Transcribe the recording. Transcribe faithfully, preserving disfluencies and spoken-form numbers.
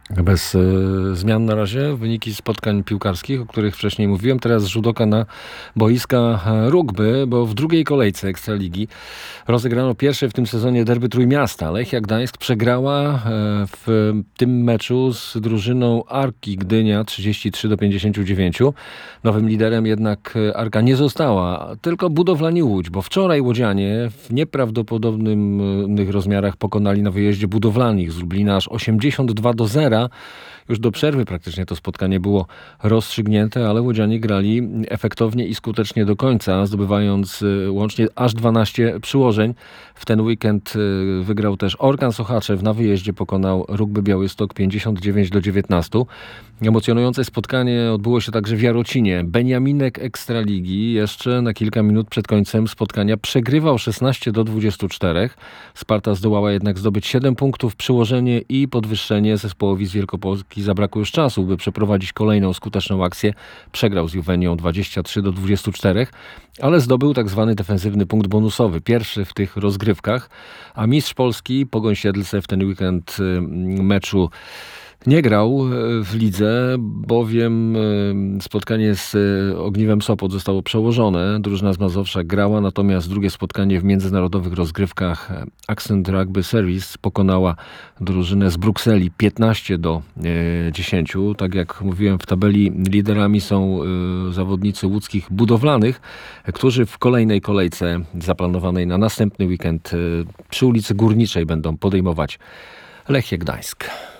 Bez y, zmian na razie. Wyniki spotkań piłkarskich, o których wcześniej mówiłem. Teraz rzut oka na boiska rugby, bo w drugiej kolejce Ekstraligi rozegrano pierwsze w tym sezonie derby Trójmiasta. Lechia Gdańsk przegrała w tym meczu z drużyną Arki Gdynia trzydzieści trzy do pięćdziesięciu dziewięciu. Nowym liderem jednak Arka nie została, tylko Budowlani Łódź, bo wczoraj łodzianie w nieprawdopodobnych rozmiarach pokonali na wyjeździe Budowlanych z Lublina aż osiemdziesiąt dwa do zera. Już do przerwy praktycznie to spotkanie było rozstrzygnięte, ale łodzianie grali efektownie i skutecznie do końca, zdobywając łącznie aż dwanaście przyłożeń. W ten weekend wygrał też Orkan Sochaczew. Na wyjeździe pokonał Rugby Białystok pięćdziesiąt dziewięć do dziewiętnastu. Emocjonujące spotkanie odbyło się także w Jarocinie. Beniaminek Ekstraligi jeszcze na kilka minut przed końcem spotkania przegrywał szesnaście do dwudziestu czterech. Sparta zdołała jednak zdobyć siedem punktów, przyłożenie i podwyższenie. Zespołowi z Wielkopolski zabrakło już czasu, by przeprowadzić kolejną skuteczną akcję. Przegrał z Juwenią dwadzieścia trzy do dwudziestu czterech, ale zdobył tak zwany defensywny punkt bonusowy, pierwszy w tych rozgrywkach. A mistrz Polski Pogoń Siedlce w ten weekend meczu nie grał w lidze, bowiem spotkanie z Ogniwem Sopot zostało przełożone. Drużyna z Mazowsza grała, natomiast drugie spotkanie w międzynarodowych rozgrywkach Accent Rugby Service pokonała drużynę z Brukseli piętnaście do dziesięciu. Tak jak mówiłem, w tabeli liderami są zawodnicy łódzkich Budowlanych, którzy w kolejnej kolejce zaplanowanej na następny weekend przy ulicy Górniczej będą podejmować Lechię Gdańsk.